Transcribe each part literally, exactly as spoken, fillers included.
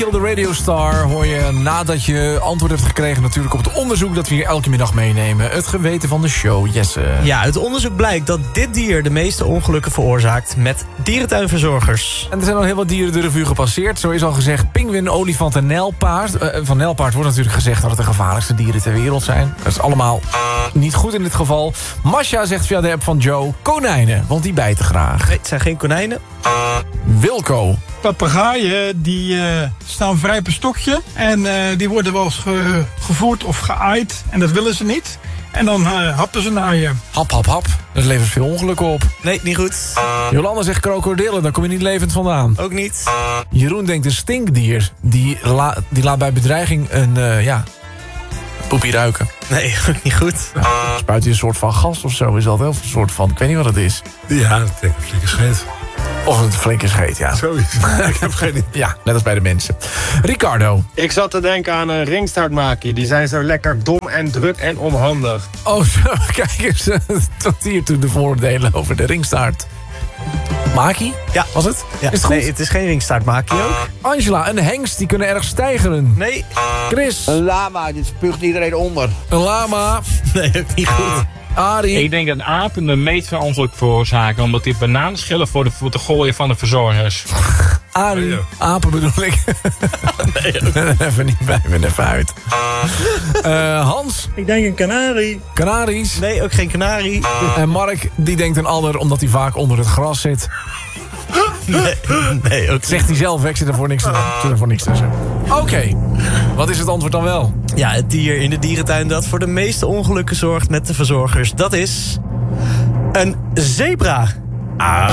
De Radiostar hoor je nadat je antwoord hebt gekregen natuurlijk op het onderzoek dat we hier elke middag meenemen. Het geweten van de show, Jesse. Ja, uit onderzoek blijkt dat dit dier de meeste ongelukken veroorzaakt met dierentuinverzorgers. En er zijn al heel wat dieren de revue gepasseerd. Zo is al gezegd pinguïn, olifant en nijlpaard. Uh, van nijlpaard wordt natuurlijk gezegd dat het de gevaarlijkste dieren ter wereld zijn. Dat is allemaal niet goed in dit geval. Masha zegt via de app van Joe konijnen, want die bijten graag. Nee, het zijn geen konijnen. Wilco. Papegaaien die uh, staan vrij op een stokje. En uh, die worden wel eens ge gevoerd of geaaid. En dat willen ze niet. En dan uh, happen ze naar je. Hap, hap, hap. Dat levert veel ongelukken op. Nee, niet goed. Jolanda zegt krokodillen, daar kom je niet levend vandaan. Ook niet. Jeroen denkt een stinkdier. Die, la die laat bij bedreiging een, uh, ja, poepie ruiken. Nee, ook niet goed. Nou, spuit hij een soort van gas of zo is dat wel. Of een soort van, ik weet niet wat het is. Ja, dat denk ik een flinke scheet. Of een flinke scheet, ja. Zoiets. Ik heb geen idee. Ja, net als bij de mensen. Ricardo. Ik zat te denken aan een ringstaartmakie. Die zijn zo lekker dom en druk en onhandig. Oh, zo, kijk eens. Tot hiertoe de voordelen over de ringstaart. Maki? Ja. Was het? Ja. Is het goed? Nee, het is geen ringstaartmakie ook. Angela, een hengst, die kunnen erg stijgeren. Nee. Chris. Een lama, dit spuugt iedereen onder. Een lama. Nee, ook niet goed. Arie. Ik denk dat apen de meeste ongeluk veroorzaken, omdat die bananenschillen voor de, voor te gooien van de verzorgers. Arie. Ja. Apen bedoel ik. Nee, even niet bij me, even uit. Uh, Hans. Ik denk een kanarie. Canaries. Nee, ook geen kanarie. En Mark, die denkt een ander omdat hij vaak onder het gras zit. Nee, nee ook Zegt hij zelf, ik zit er voor niks, ik zit er voor niks tussen. Oké, okay. Wat is het antwoord dan wel? Ja, het dier in de dierentuin dat voor de meeste ongelukken zorgt met de verzorgers, dat is een zebra. Oh,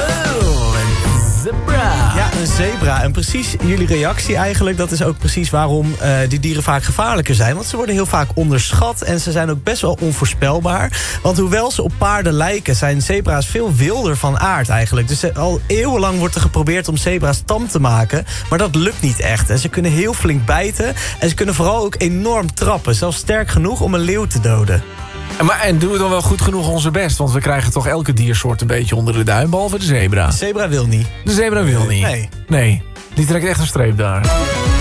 een zebra. Ja, een zebra. En precies jullie reactie eigenlijk, dat is ook precies waarom uh, die dieren vaak gevaarlijker zijn. Want ze worden heel vaak onderschat en ze zijn ook best wel onvoorspelbaar. Want hoewel ze op paarden lijken, zijn zebra's veel wilder van aard eigenlijk. Dus al eeuwenlang wordt er geprobeerd om zebra's tam te maken, maar dat lukt niet echt. En ze kunnen heel flink bijten en ze kunnen vooral ook enorm trappen. Zelfs sterk genoeg om een leeuw te doden. En, maar, en doen we dan wel goed genoeg onze best? Want we krijgen toch elke diersoort een beetje onder de duim, behalve de zebra. De zebra wil niet. De zebra wil niet. Nee. Nee, die trekt echt een streep daar.